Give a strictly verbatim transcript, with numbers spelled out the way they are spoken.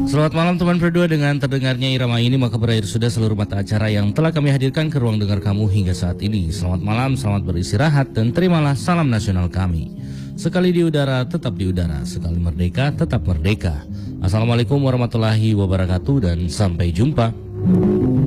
Selamat malam teman berdua. Dengan terdengarnya irama ini maka berakhir sudah seluruh mata acara yang telah kami hadirkan ke ruang dengar kamu hingga saat ini. Selamat malam, selamat beristirahat dan terimalah salam nasional kami. Sekali di udara tetap di udara, sekali merdeka tetap merdeka. Assalamualaikum warahmatullahi wabarakatuh dan sampai jumpa.